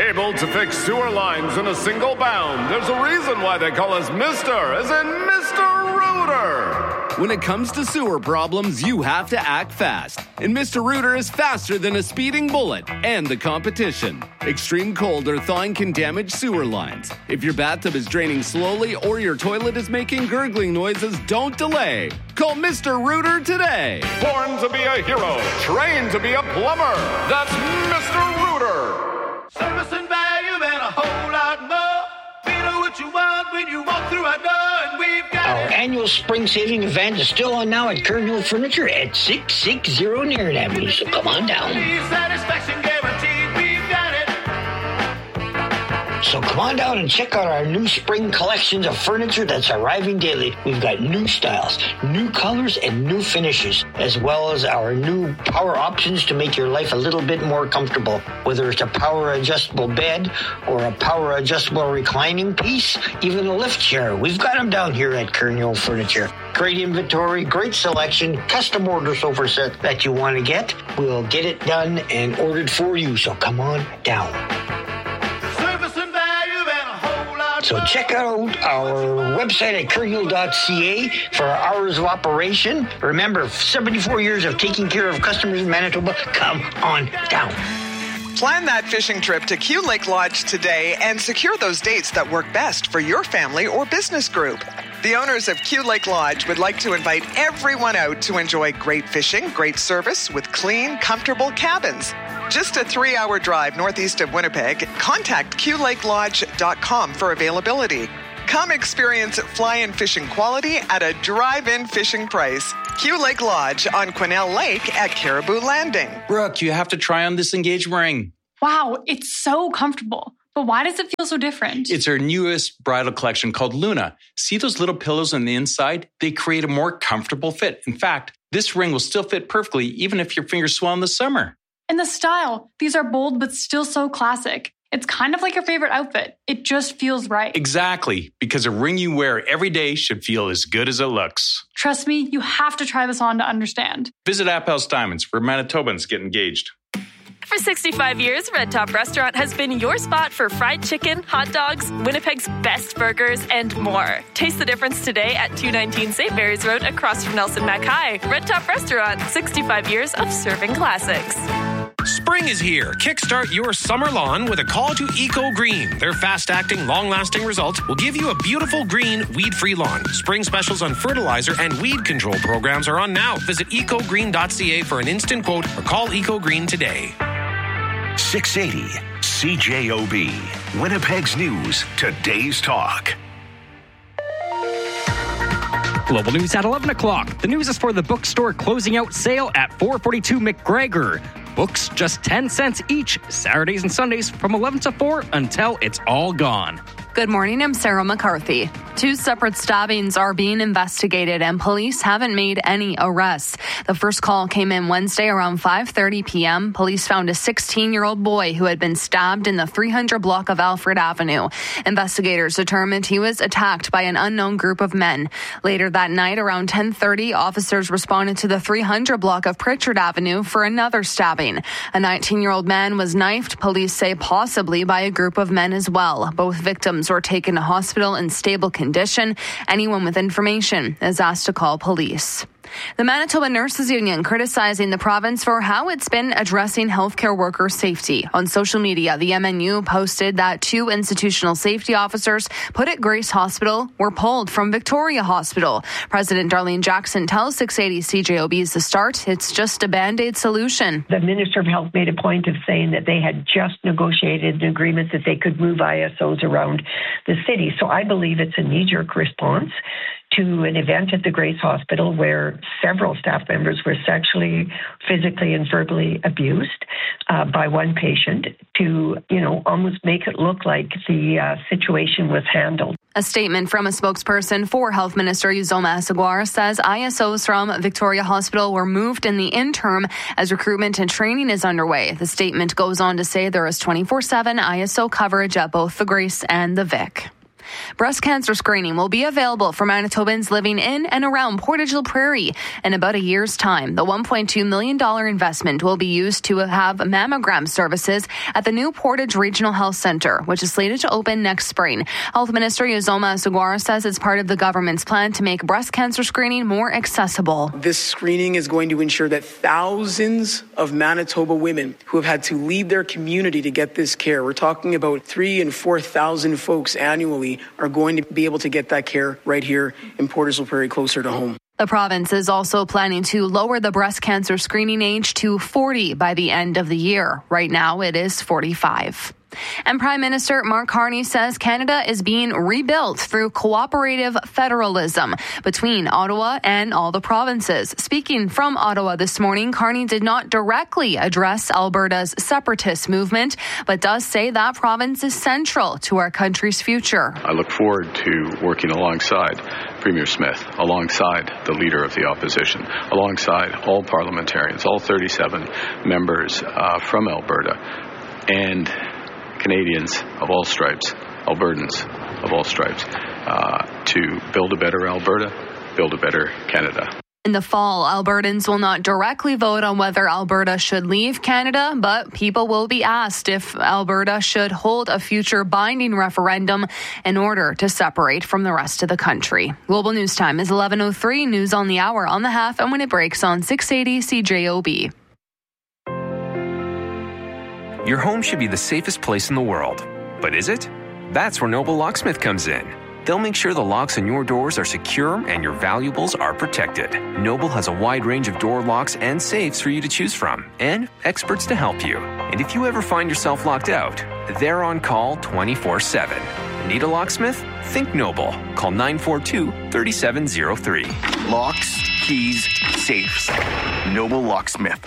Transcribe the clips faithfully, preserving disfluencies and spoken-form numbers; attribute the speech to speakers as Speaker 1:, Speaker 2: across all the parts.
Speaker 1: Able to fix sewer lines in a single bound. There's a reason why they call us Mister, as in Mister Rooter.
Speaker 2: When it comes to sewer problems, you have to act fast. And Mister Rooter is faster than a speeding bullet and the competition. Extreme cold or thawing can damage sewer lines. If your bathtub is draining slowly or your toilet is making gurgling noises, don't delay. Call Mister Rooter today.
Speaker 1: Born to be a hero, trained to be a plumber. That's Mister Rooter.
Speaker 3: Service and value and a whole lot more. We know what you want when you walk through our door, and we've got
Speaker 4: Our
Speaker 3: it.
Speaker 4: annual spring saving event is still on now at Kernhill Furniture at six sixty Narrett Avenue, so come on down.
Speaker 3: Satisfaction guaranteed, we've got it.
Speaker 4: So come on down and check out our new spring collections of furniture that's arriving daily. We've got new styles, new colors, and new finishes, as well as our new power options to make your life a little bit more comfortable. Whether it's a power adjustable bed or a power adjustable reclining piece, even a lift chair, we've got them down here at Kernhill Furniture. Great inventory, great selection, custom order sofa set that you want to get. We'll get it done and ordered for you, so come on down. So check out our website at kernhill dot c a for our hours of operation. Remember, seventy-four years of taking care of customers in Manitoba. Come on down.
Speaker 5: Plan that fishing trip to Q Lake Lodge today and secure those dates that work best for your family or business group. The owners of Q Lake Lodge would like to invite everyone out to enjoy great fishing, great service with clean, comfortable cabins. Just a three-hour drive northeast of Winnipeg. Contact q lake lodge dot com for availability. Come experience fly-in fishing quality at a drive-in fishing price. Q Lake Lodge on Quesnel Lake at Caribou Landing.
Speaker 6: Brooke, you have to try on this engagement ring.
Speaker 7: Wow, it's so comfortable. But why does it feel so different?
Speaker 6: It's our newest bridal collection called Luna. See those little pillows on the inside? They create a more comfortable fit. In fact, this ring will still fit perfectly even if your fingers swell in the summer.
Speaker 7: And the style. These are bold but still so classic. It's kind of like your favorite outfit. It just feels right.
Speaker 6: Exactly, because a ring you wear every day should feel as good as it looks.
Speaker 7: Trust me, you have to try this on to understand.
Speaker 6: Visit Appel's Diamonds, where Manitobans get engaged.
Speaker 8: For sixty-five years, Red Top Restaurant has been your spot for fried chicken, hot dogs, Winnipeg's best burgers, and more. Taste the difference today at two nineteen Saint Mary's Road across from Nelson Mac High. Red Top Restaurant, sixty-five years of serving classics.
Speaker 9: Spring is here. Kickstart your summer lawn with a call to Eco Green. Their fast-acting, long-lasting results will give you a beautiful green, weed-free lawn. Spring specials on fertilizer and weed control programs are on now. Visit eco green dot c a for an instant quote or call Eco Green today.
Speaker 10: six eighty C J O B. Winnipeg's News. Today's Talk.
Speaker 11: Global News at eleven o'clock. The news is for the bookstore closing out sale at four forty-two McGregor. Books just ten cents each, Saturdays and Sundays from eleven to four until it's all gone.
Speaker 12: Good morning, I'm Sarah McCarthy. Two separate stabbings are being investigated and police haven't made any arrests. The first call came in Wednesday around five thirty p.m. Police found a sixteen-year-old boy who had been stabbed in the three hundred block of Alfred Avenue. Investigators determined he was attacked by an unknown group of men. Later that night around ten thirty, officers responded to the three hundred block of Pritchard Avenue for another stabbing. A nineteen-year-old man was knifed, police say possibly by a group of men as well. Both victims were taken to hospital in stable condition. Anyone with information is asked to call police. The Manitoba Nurses Union criticizing the province for how it's been addressing healthcare worker safety. On social media, the M N U posted that two institutional safety officers put at Grace Hospital were pulled from Victoria Hospital. President Darlene Jackson tells six eighty C J O B is the start. It's just a Band-Aid solution.
Speaker 13: The Minister of Health made a point of saying that they had just negotiated an agreement that they could move I S Os around the city. So I believe it's a knee-jerk response to an event at the Grace Hospital where several staff members were sexually, physically, and verbally abused uh, by one patient to, you know, almost make it look like the uh, situation was handled.
Speaker 12: A statement from a spokesperson for Health Minister Uzoma Asagwar says I S Os from Victoria Hospital were moved in the interim as recruitment and training is underway. The statement goes on to say there is twenty-four seven I S O coverage at both the Grace and the Vic. Breast cancer screening will be available for Manitobans living in and around Portage la Prairie in about a year's time. The one point two million dollars investment will be used to have mammogram services at the new Portage Regional Health Centre, which is slated to open next spring. Health Minister Uzoma Asugwara says it's part of the government's plan to make breast cancer screening more accessible.
Speaker 14: This screening is going to ensure that thousands of Manitoba women who have had to leave their community to get this care, we're talking about three and four thousand folks annually, are going to be able to get that care right here in Portage la Prairie, closer to home.
Speaker 12: The province is also planning to lower the breast cancer screening age to forty by the end of the year. Right now, it is forty-five. And Prime Minister Mark Carney says Canada is being rebuilt through cooperative federalism between Ottawa and all the provinces. Speaking from Ottawa this morning, Carney did not directly address Alberta's separatist movement, but does say that province is central to our country's future.
Speaker 15: I look forward to working alongside Premier Smith, alongside the Leader of the Opposition, alongside all parliamentarians, all thirty-seven members uh, from Alberta, and Canadians of all stripes, Albertans of all stripes, uh, to build a better Alberta, build a better Canada.
Speaker 12: In the fall, Albertans will not directly vote on whether Alberta should leave Canada, but people will be asked if Alberta should hold a future binding referendum in order to separate from the rest of the country. Global News Time is eleven oh three, news on the hour, on the half, and when it breaks on six eighty C J O B.
Speaker 16: Your home should be the safest place in the world. But is it? That's where Noble Locksmith comes in. They'll make sure the locks on your doors are secure and your valuables are protected. Noble has a wide range of door locks and safes for you to choose from, and experts to help you. And if you ever find yourself locked out, they're on call twenty-four seven. Need a locksmith? Think Noble. Call nine four two, three seven zero three.
Speaker 10: Locks, keys, safes. Noble Locksmith.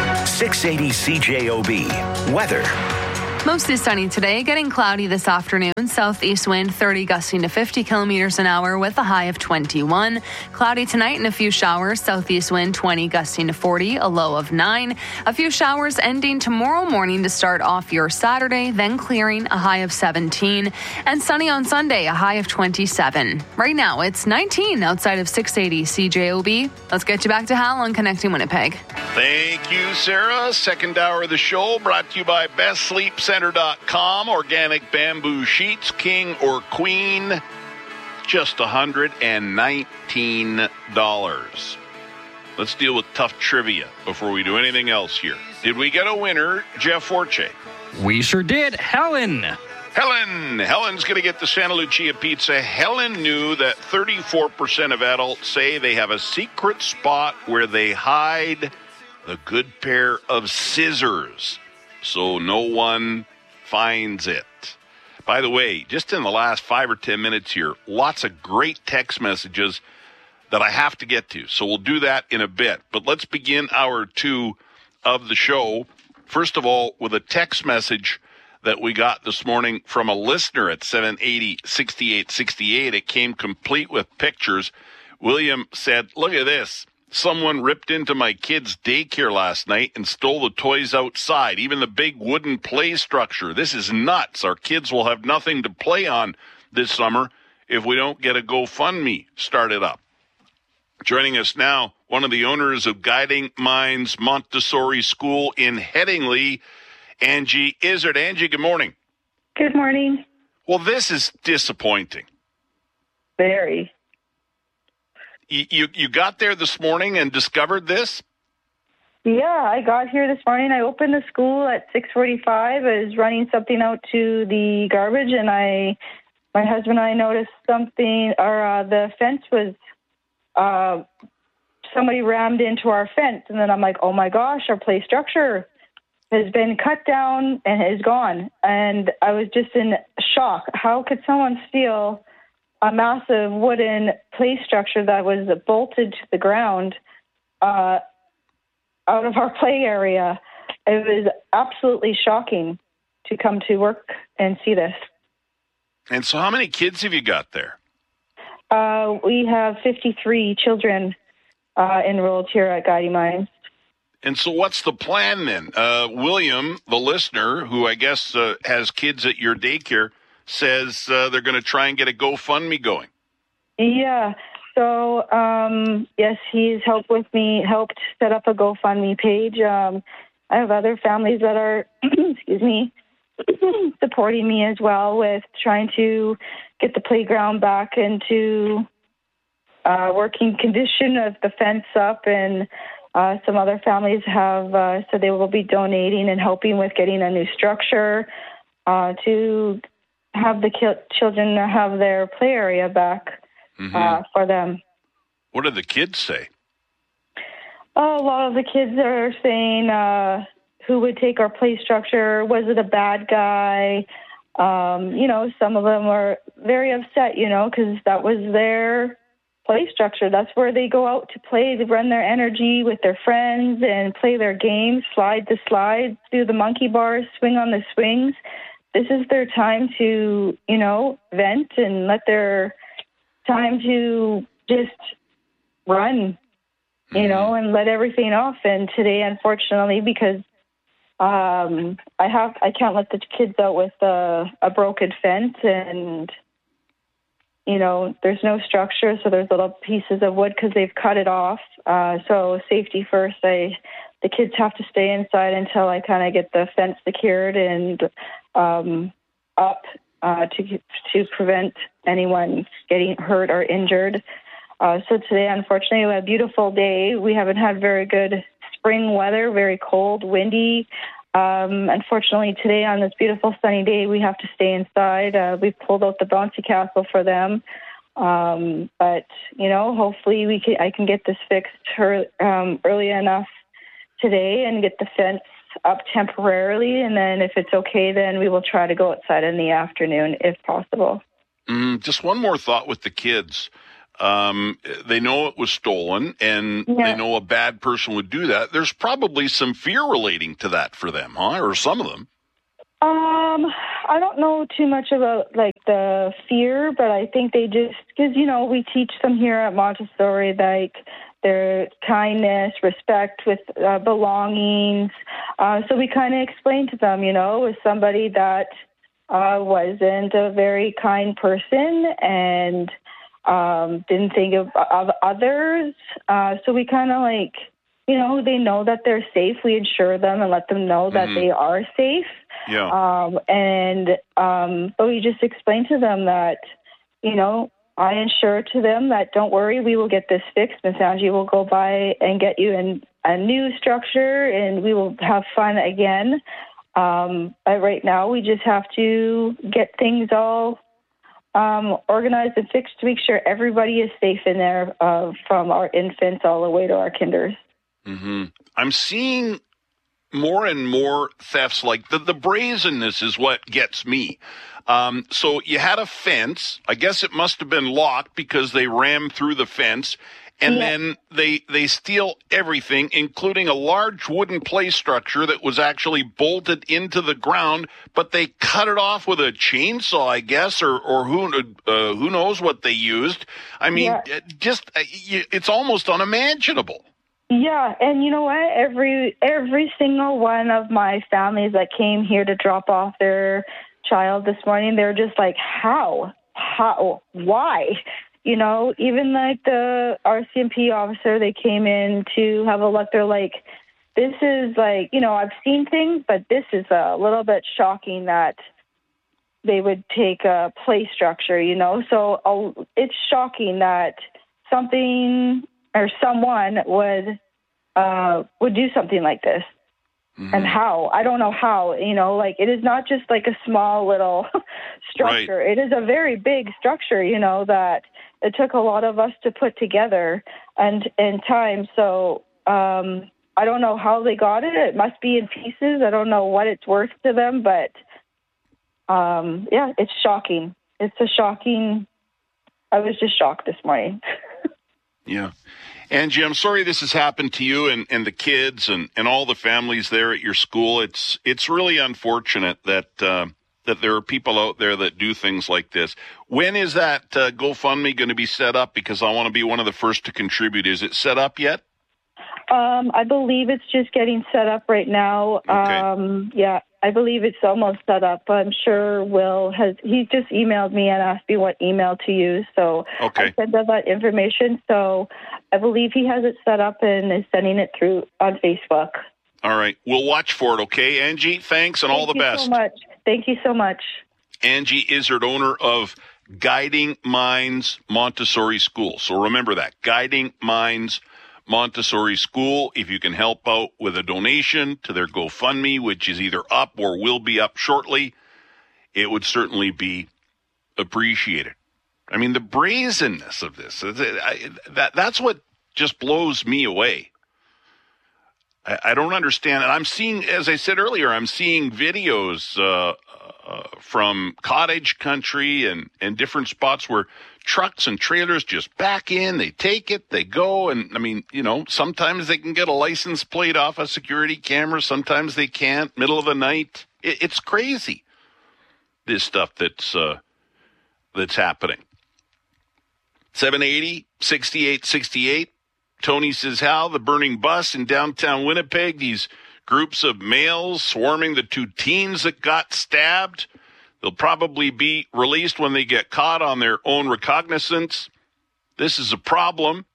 Speaker 10: six eighty C J O B. Weather.
Speaker 12: Mostly sunny today, getting cloudy this afternoon. Southeast wind thirty gusting to fifty kilometers an hour with a high of twenty-one. Cloudy tonight and a few showers. Southeast wind twenty gusting to forty, a low of nine. A few showers ending tomorrow morning to start off your Saturday, then clearing, a high of seventeen. And sunny on Sunday, a high of twenty-seven. Right now, it's nineteen outside of six eighty C J O B. Let's get you back to Hal on Connecting Winnipeg.
Speaker 17: Thank you, Sarah. Second hour of the show brought to you by best sleep center dot com. Organic bamboo sheets, king or queen, just one hundred nineteen dollars. Let's deal with tough trivia before we do anything else here. Did we get a winner, Jeff Forche?
Speaker 11: We sure did. Helen.
Speaker 17: Helen. Helen's going to get the Santa Lucia pizza. Helen knew that thirty-four percent of adults say they have a secret spot where they hide a good pair of scissors so no one finds it. By the way, just in the last five or ten minutes here, lots of great text messages that I have to get to. So we'll do that in a bit. But let's begin hour two of the show. First of all, with a text message that we got this morning from a listener at seven eighty, sixty-eight sixty-eight. It came complete with pictures. William said, look at this. Someone ripped into my kid's daycare last night and stole the toys outside, even the big wooden play structure. This is nuts. Our kids will have nothing to play on this summer if we don't get a GoFundMe started up. Joining us now, one of the owners of Guiding Minds Montessori School in Headingley, Angie Izzard. Angie, good morning.
Speaker 18: Good morning.
Speaker 17: Well, this is disappointing.
Speaker 18: Very.
Speaker 17: You, you you got there this morning and discovered this?
Speaker 18: Yeah, I got here this morning. I opened the school at six forty-five. I was running something out to the garbage, and I, my husband and I noticed something, or uh, the fence was, uh, somebody rammed into our fence. And then I'm like, oh my gosh, our play structure has been cut down and is gone. And I was just in shock. How could someone steal a massive wooden play structure that was bolted to the ground uh, out of our play area? It was absolutely shocking to come to work and see this.
Speaker 17: And so how many kids have you got there?
Speaker 18: Uh, we have fifty-three children uh, enrolled here at Guiding Minds.
Speaker 17: And so what's the plan then? Uh, William, the listener, who I guess uh, has kids at your daycare, says uh, they're going to try and get a GoFundMe going.
Speaker 18: Yeah. So, um, yes, he's helped with me, helped set up a GoFundMe page. Um, I have other families that are, excuse me, supporting me as well with trying to get the playground back into uh, working condition of the fence up, and uh, some other families have uh, said they will be donating and helping with getting a new structure uh, to have the ki- children have their play area back mm-hmm. uh, for them.
Speaker 17: What do the kids say?
Speaker 18: Oh, a lot of the kids are saying, uh, who would take our play structure? Was it a bad guy? Um, you know, some of them are very upset, you know, because that was their play structure. That's where they go out to play. They run their energy with their friends and play their games, slide the slides, do the monkey bars, swing on the swings. This is their time to, you know, vent and let their time to just run, you know, and let everything off. And today, unfortunately, because um, I have, I can't let the kids out with a, a broken fence, and you know, there's no structure, so there's little pieces of wood because they've cut it off. Uh, so safety first. I, the kids have to stay inside until I kind of get the fence secured and um, up uh, to to prevent anyone getting hurt or injured. Uh, so today, unfortunately, we had a beautiful day. We haven't had very good spring weather, very cold, windy. Um, unfortunately, today on this beautiful sunny day, we have to stay inside. Uh, we've pulled out the bouncy castle for them. Um, but, you know, hopefully we can, I can get this fixed her, um, early enough today and get the fence up temporarily. And then if it's okay, then we will try to go outside in the afternoon if possible.
Speaker 17: Mm, just one more thought with the kids. Um, they know it was stolen, and yeah. they know a bad person would do that. There's probably some fear relating to that for them, huh? Or some of them.
Speaker 18: Um, I don't know too much about, like, the fear, but I think they just, because, you know, we teach them here at Montessori, like, their kindness, respect with uh, belongings. Uh, so we kind of explain to them, you know, as somebody that uh, wasn't a very kind person and Um, didn't think of, of others. Uh, so we kind of like, you know, they know that they're safe. We insure them and let them know that mm-hmm. they are safe.
Speaker 17: Yeah.
Speaker 18: Um, and, um, but we just explain to them that, you know, I insure to them that don't worry, we will get this fixed. Miss Angie will go by and get you in a new structure and we will have fun again. Um, but right now we just have to get things all Um, organized and fixed to make sure everybody is safe in there, uh, from our infants all the way to our kinders.
Speaker 17: Mm-hmm. I'm seeing more and more thefts. Like the, the brazenness is what gets me. Um, so you had a fence. I guess it must have been locked because they rammed through the fence. And yeah. then they they steal everything, including a large wooden play structure that was actually bolted into the ground, but they cut it off with a chainsaw, I guess, or or who uh, who knows what they used. I mean, yeah. just it's almost unimaginable.
Speaker 18: Yeah, and you know what? Every every single one of my families that came here to drop off their child this morning, they're just like, how, how, why? You know, even like the R C M P officer, they came in to have a look. They're like, this is like, you know, I've seen things, but this is a little bit shocking that they would take a play structure, you know. So uh, it's shocking that something or someone would uh, would do something like this. Mm-hmm. And how? I don't know how, you know, like it is not just like a small little structure. Right. It is a very big structure, you know, that it took a lot of us to put together and in time. So um, I don't know how they got it. It must be in pieces. I don't know what it's worth to them, but um, yeah, it's shocking. It's a shocking. I was just shocked this morning.
Speaker 17: Yeah. Angie, I'm sorry this has happened to you and, and the kids and, and all the families there at your school. It's it's really unfortunate that uh, that there are people out there that do things like this. When is that uh, GoFundMe going to be set up? Because I want to be one of the first to contribute. Is it set up yet?
Speaker 18: Um, I believe it's just getting set up right now.
Speaker 17: Okay.
Speaker 18: Um, yeah, I believe it's almost set up. I'm sure Will has, he just emailed me and asked me what email to use. So
Speaker 17: okay.
Speaker 18: I sent out that information. So I believe he has it set up and is sending it through on Facebook.
Speaker 17: All right. We'll watch for it, okay? Angie, thanks and
Speaker 18: Thank
Speaker 17: all the
Speaker 18: you
Speaker 17: best.
Speaker 18: so much. Thank you so much.
Speaker 17: Angie Izzard, owner of Guiding Minds Montessori School. So remember that, Guiding Minds Montessori School. If you can help out with a donation to their GoFundMe, which is either up or will be up shortly, it would certainly be appreciated. I mean, the brazenness of this, that, that's what just blows me away. I, I don't understand. And I'm seeing, as I said earlier, I'm seeing videos uh, uh, from cottage country and, and different spots where trucks and trailers just back in, they take it, they go. And I mean, you know, sometimes they can get a license plate off a security camera. Sometimes they can't, middle of the night. It, it's crazy, this stuff that's, uh, that's happening. seven eighty, sixty-eight sixty-eight. Tony says, Hal, the burning bus in downtown Winnipeg, these groups of males swarming the two teens that got stabbed. They'll probably be released when they get caught on their own recognizance. This is a problem.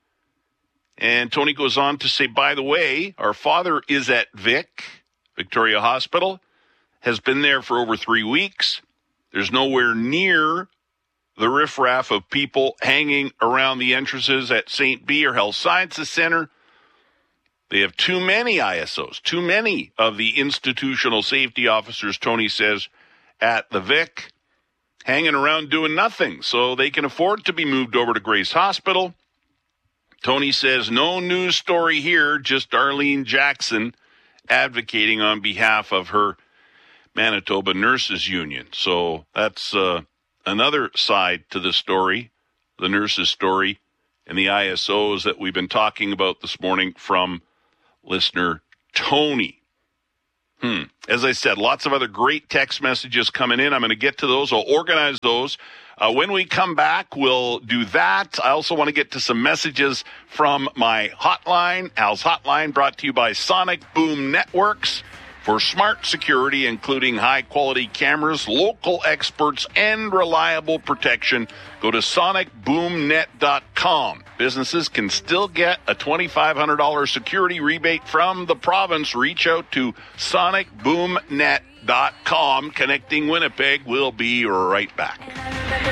Speaker 17: And Tony goes on to say, by the way, our father is at Vic, Victoria Hospital, has been there for over three weeks. There's nowhere near the riffraff of people hanging around the entrances at Saint B or Health Sciences Center. They have too many I S Os, too many of the institutional safety officers, Tony says, at the Vic, hanging around doing nothing, so they can afford to be moved over to Grace Hospital. Tony says, no news story here, just Arlene Jackson advocating on behalf of her Manitoba Nurses Union. So that's uh, another side to the story, the nurses' story, and the I S Os that we've been talking about this morning from listener Tony. Hmm. As I said, lots of other great text messages coming in. I'm going to get to those. I'll organize those. Uh, when we come back, we'll do that. I also want to get to some messages from my hotline. Al's Hotline, brought to you by Sonic Boom Networks. For smart security, including high-quality cameras, local experts, and reliable protection, go to sonic boom net dot com. Businesses can still get a twenty-five hundred dollars security rebate from the province. Reach out to sonic boom net dot com. Connecting Winnipeg. We'll be right back.